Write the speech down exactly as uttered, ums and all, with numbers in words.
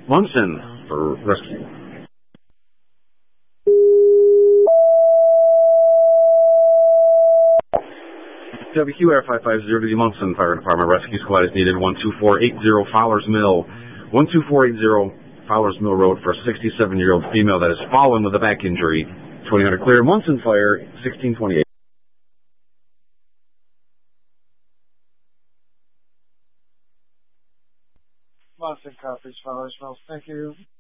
Munson for rescue. W Q R five five zero to the Munson Fire Department. Rescue squad is needed. one two four eight zero Fowler's Mill. one two four eight zero Fowler's Mill Road for a sixty-seven-year-old female that has fallen with a back injury. twenty hundred clear. Munson Fire, sixteen twenty-eight. Munson copies Fowler's Mill. Thank you.